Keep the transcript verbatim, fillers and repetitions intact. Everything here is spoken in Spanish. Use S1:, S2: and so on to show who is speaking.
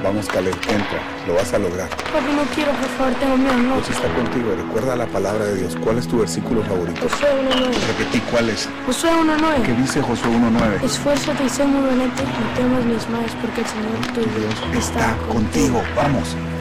S1: Vamos, Caleb, entra, lo vas a lograr.
S2: Papi, no quiero, por favor, tengo miedo, no.
S1: Dios está contigo, recuerda la palabra de Dios. ¿Cuál es tu versículo favorito?
S2: Josué uno nueve.
S1: Repetí, ¿cuál es?
S2: Josué uno nueve.
S1: ¿Qué dice Josué uno nueve?
S2: Esfuérzate y sé muy valiente, no temas ni desmayes, porque el Señor tu Dios
S1: Está contigo, vamos.